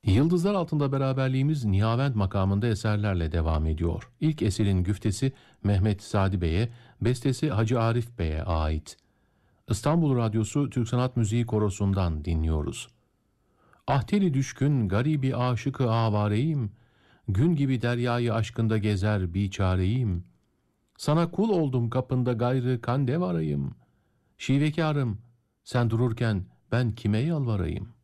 Yıldızlar Altında beraberliğimiz Nihavend makamında eserlerle devam ediyor. İlk eserin güftesi Mehmet Sadi Bey'e, bestesi Hacı Arif Bey'e ait. İstanbul Radyosu Türk Sanat Müziği Korosu'ndan dinliyoruz. Ahteli düşkün garibi aşıkı avareyim, gün gibi deryayı aşkında gezer biçareyim. Sana kul oldum kapında gayrı kandev arayım. Şivekarım sen dururken ben kime yalvarayım?